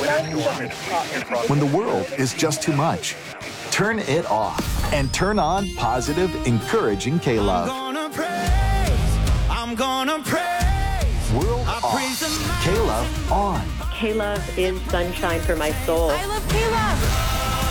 When the world is just too much, turn it off and turn on positive, encouraging K-Love. I'm gonna praise. World off, K-Love on. K-Love is sunshine for my soul. I love K-Love.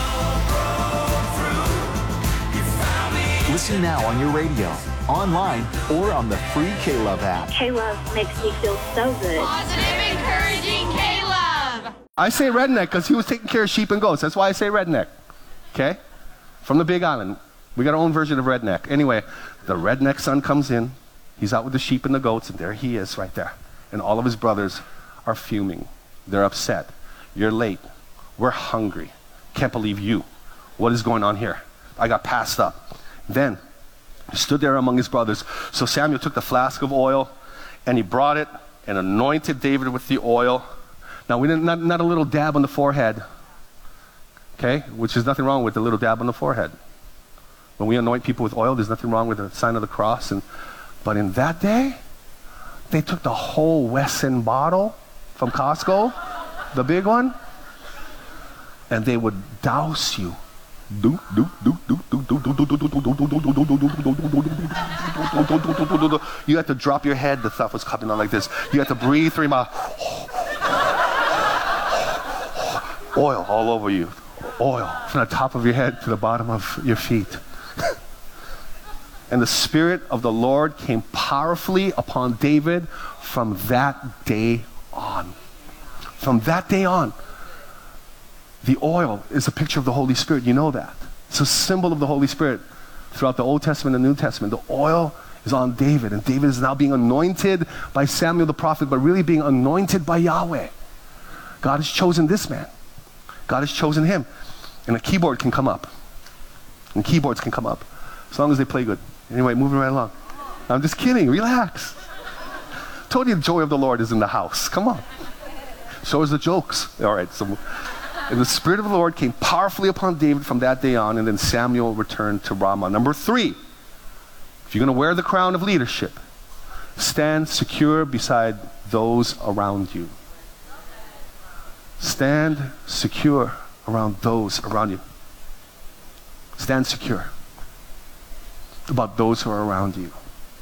Listen now on your radio, online, or on the free K-Love app. K-Love makes me feel so good. Positive, encouraging K-Love. I say redneck because he was taking care of sheep and goats. That's why I say redneck. Okay? From the Big Island. We got our own version of redneck. Anyway, the redneck son comes in. He's out with the sheep and the goats, and there he is right there. And all of his brothers are fuming. They're upset. You're late. We're hungry. Can't believe you. What is going on here? I got passed up. Then he stood there among his brothers. So Samuel took the flask of oil, and he brought it and anointed David with the oil. Now, we didn't, not a little dab on the forehead, okay? Which is nothing wrong with a little dab on the forehead. When we anoint people with oil, there's nothing wrong with the sign of the cross. But in that day, they took the whole Wesson bottle from Costco, the big one, and they would douse you. You had to drop your head. The stuff was coming out like this. You had to breathe 3 miles. Oil all over you. Oil from the top of your head to the bottom of your feet. And the Spirit of the Lord came powerfully upon David from that day on. From that day on. The oil is a picture of the Holy Spirit. You know that. It's a symbol of the Holy Spirit throughout the Old Testament and New Testament. The oil is on David, and David is now being anointed by Samuel the prophet, but really being anointed by Yahweh. God has chosen this man. God has chosen him. And a keyboard can come up. And keyboards can come up, as long as they play good. Anyway, moving right along. I'm just kidding. Relax. Told you the joy of the Lord is in the house. Come on. So is the jokes. All right, so... And the Spirit of the Lord came powerfully upon David from that day on, and then Samuel returned to Ramah. Number 3, if you're going to wear the crown of leadership, stand secure beside those around you. Stand secure around those around you. Stand secure about those who are around you.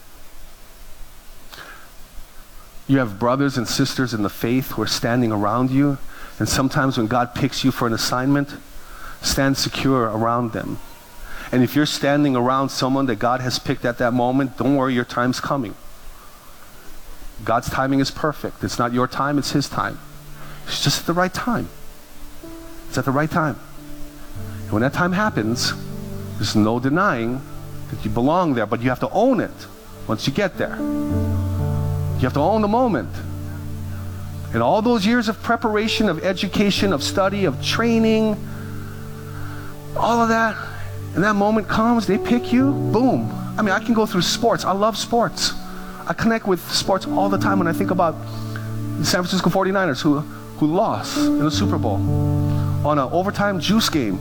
You have brothers and sisters in the faith who are standing around you. And sometimes when God picks you for an assignment, stand secure around them. And if you're standing around someone that God has picked at that moment, don't worry, your time's coming. God's timing is perfect. It's not your time, it's His time. It's just at the right time. It's at the right time. And when that time happens, there's no denying that you belong there, but you have to own it once you get there. You have to own the moment. And all those years of preparation, of education, of study, of training, all of that, and that moment comes, they pick you, boom. I mean, I can go through sports. I love sports. I connect with sports all the time when I think about the San Francisco 49ers who lost in the Super Bowl on an overtime juice game.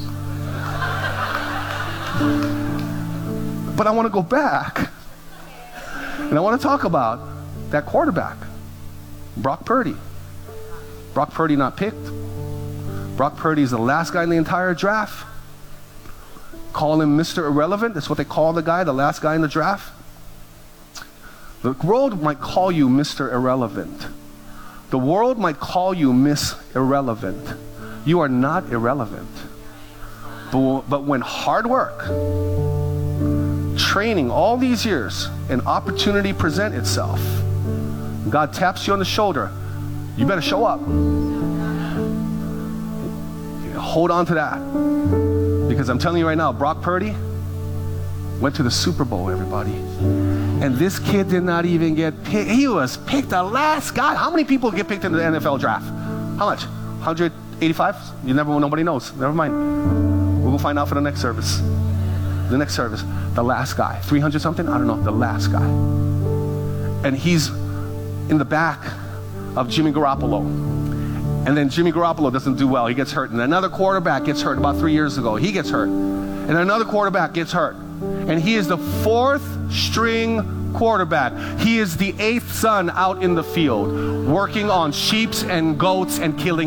But I want to go back, and I want to talk about that quarterback. Brock Purdy. Brock Purdy not picked. Brock Purdy is the last guy in the entire draft. Call him Mr. Irrelevant. That's what they call the guy, the last guy in the draft. The world might call you Mr. Irrelevant. The world might call you Miss Irrelevant. You are not irrelevant. But when hard work, training all these years, an opportunity present itself, God taps you on the shoulder, you better show up. Hold on to that. Because I'm telling you right now, Brock Purdy went to the Super Bowl, everybody. And this kid did not even get picked. He was picked the last guy. How many people get picked in the NFL draft? How much? 185? Nobody knows. Never mind. We'll find out for the next service. The next service. The last guy. 300 something? I don't know. The last guy. And he's in the back of Jimmy Garoppolo. And then Jimmy Garoppolo doesn't do well. He gets hurt. And another quarterback gets hurt about 3 years ago. He gets hurt. And another quarterback gets hurt. And he is the 4th string quarterback. He is the 8th son out in the field, working on sheep and goats and killing